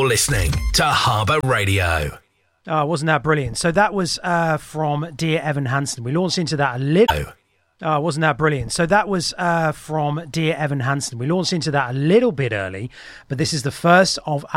You're listening to Harbour Radio. Oh, wasn't that brilliant? So that was from Dear Evan Hansen. We launched into that a little... Oh, wasn't that brilliant? So that was from Dear Evan Hansen. We launched into that a little bit early, but this is the first of